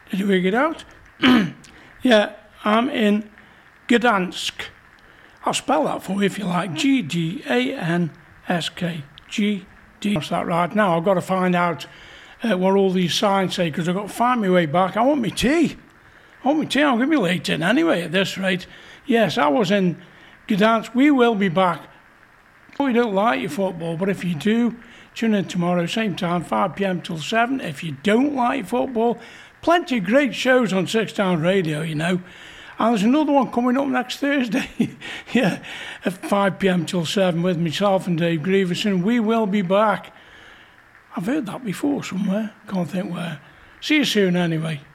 Did you work it out? Yeah, I'm in Gdansk. I'll spell that for you if you like. Gdansk. GD. What's that right now? I've got to find out what all these signs say because I've got to find my way back. I want my tea. I'm going to be late in anyway at this rate. Yes, I was in Gdansk. We will be back. We don't like your football, but if you do, tune in tomorrow, same time, 5 p.m. till 7. If you don't like football, plenty of great shows on 6 Town Radio, you know. And there's another one coming up next Thursday, yeah, at 5 p.m. till 7 with myself and Dave Grieverson. We will be back. I've heard that before somewhere, can't think where. See you soon anyway.